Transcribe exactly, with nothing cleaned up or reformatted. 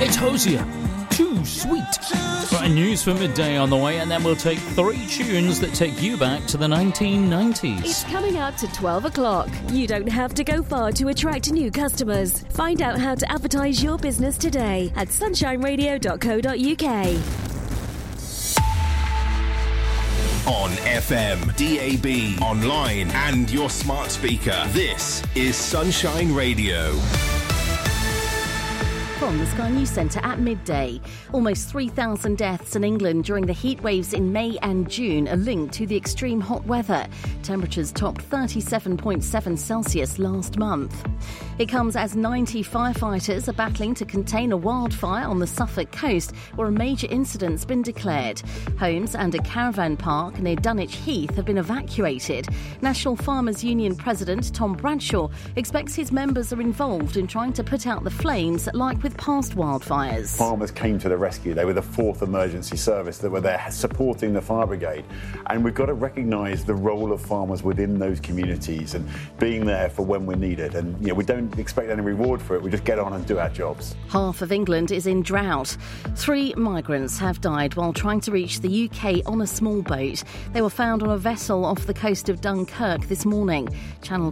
It's Hosier. Too sweet. Right, news for midday on the way, and then we'll take three tunes that take you back to the nineteen nineties. It's coming up to twelve o'clock. You don't have to go far to attract new customers. Find out how to advertise your business today at sunshine radio dot co dot uk. On F M, D A B, online and your smart speaker. This is Sunshine Radio. From the Sky News Centre at midday. Almost three thousand deaths in England during the heat waves in May and June are linked to the extreme hot weather. Temperatures topped thirty-seven point seven Celsius last month. It comes as ninety firefighters are battling to contain a wildfire on the Suffolk coast where a major incident's been declared. Homes and a caravan park near Dunwich Heath have been evacuated. National Farmers Union President Tom Bradshaw expects his members are involved in trying to put out the flames like with past wildfires. Farmers came to the rescue. They were the fourth emergency service that were there supporting the fire brigade. And we've got to recognise the role of farmers within those communities and being there for when we're needed. And you know, we don't expect any reward for it. We just get on and do our jobs. Half of England is in drought. Three migrants have died while trying to reach the U K on a small boat. They were found on a vessel off the coast of Dunkirk this morning. Channel